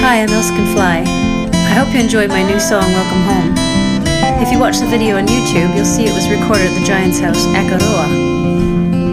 Hi, I'm Elskin Fly. I hope you enjoyed my new song, Welcome Home. If you watch the video on YouTube, you'll see it was recorded at the Giant's house, Akaroa.